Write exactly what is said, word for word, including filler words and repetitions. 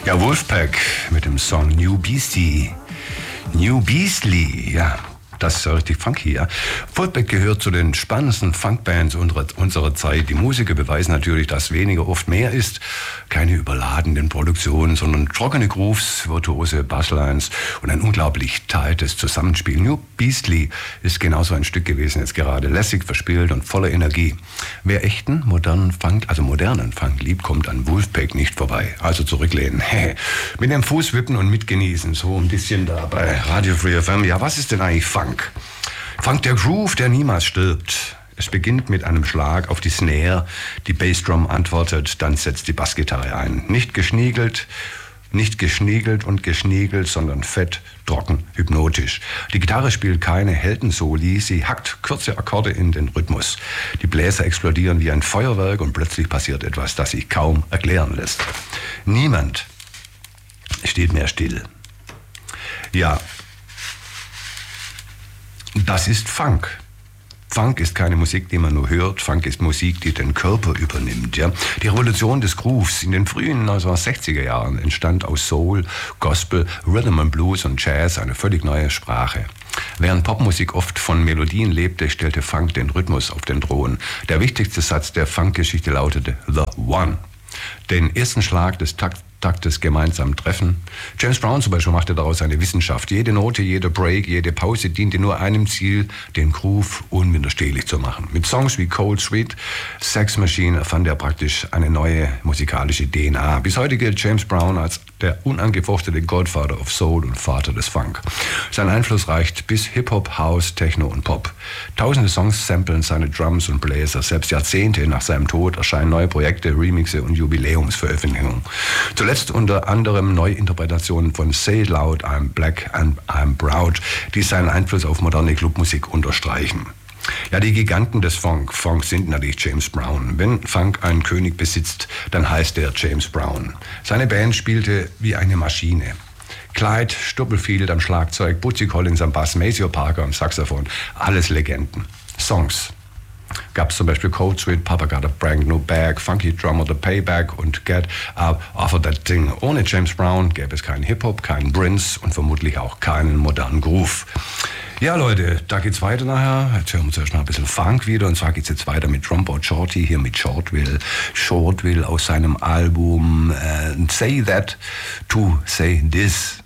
Ja, Wolfpack mit dem Song New Beastie. New Beastly, ja. Das ist ja richtig funky, ja. Wolfpack gehört zu den spannendsten Funkbands unserer, unserer Zeit. Die Musiker beweisen natürlich, dass weniger oft mehr ist. Keine überladenen Produktionen, sondern trockene Grooves, virtuose Basslines und ein unglaublich tightes Zusammenspiel. New Beastly ist genauso ein Stück gewesen, jetzt gerade lässig, verspielt und voller Energie. Wer echten, modernen Funk, also modernen Funk liebt, kommt an Wolfpack nicht vorbei. Also zurücklehnen, mit dem Fuß wippen und mitgenießen, so ein bisschen da bei Radio Free F M. Ja, was ist denn eigentlich Funk? Funk, der Groove, der niemals stirbt. Es beginnt mit einem Schlag auf die Snare, die Bassdrum antwortet, dann setzt die Bassgitarre ein. Nicht geschniegelt, nicht geschniegelt und geschniegelt, sondern fett, trocken, hypnotisch. Die Gitarre spielt keine Heldensoli, sie hackt kurze Akkorde in den Rhythmus. Die Bläser explodieren wie ein Feuerwerk und plötzlich passiert etwas, das sich kaum erklären lässt. Niemand steht mehr still. Ja, das ist Funk. Funk ist keine Musik, die man nur hört. Funk ist Musik, die den Körper übernimmt. Ja? Die Revolution des Grooves in den frühen neunzehnhundertsechziger Jahren entstand aus Soul, Gospel, Rhythm and Blues und Jazz eine völlig neue Sprache. Während Popmusik oft von Melodien lebte, stellte Funk den Rhythmus auf den Thron. Der wichtigste Satz der Funkgeschichte lautete The One. Den ersten Schlag des Takts Taktes gemeinsam treffen. James Brown zum Beispiel machte daraus eine Wissenschaft. Jede Note, jeder Break, jede Pause diente nur einem Ziel, den Groove unwiderstehlich zu machen. Mit Songs wie Cold Sweet, Sex Machine erfand er praktisch eine neue musikalische D N A. Bis heute gilt James Brown als der unangefochtete Godfather of Soul und Vater des Funk. Sein Einfluss reicht bis Hip-Hop, House, Techno und Pop. Tausende Songs samplen seine Drums und Bläser. Selbst Jahrzehnte nach seinem Tod erscheinen neue Projekte, Remixe und Jubiläumsveröffentlichungen. Zuletzt unter anderem Neuinterpretationen von Say It Loud, I'm Black and I'm Proud, die seinen Einfluss auf moderne Clubmusik unterstreichen. Ja, die Giganten des Funk, Funk sind natürlich James Brown. Wenn Funk einen König besitzt, dann heißt er James Brown. Seine Band spielte wie eine Maschine. Clyde Stubblefield am Schlagzeug, Bootsy Collins am Bass, Maceo Parker am Saxophon, alles Legenden. Songs gab es zum Beispiel Cold Sweet, Papa Got a Brand New Bag, Funky Drummer, The Payback und Get Up Off of That Thing. Ohne James Brown gäbe es keinen Hip-Hop, keinen Prince und vermutlich auch keinen modernen Groove. Ja, Leute, da geht's weiter nachher. Jetzt hören wir uns erst mal ein bisschen Funk wieder. Und zwar geht's jetzt weiter mit Drumboard Shorty, hier mit Shortville. Shortville aus seinem Album äh, Say That to Say This.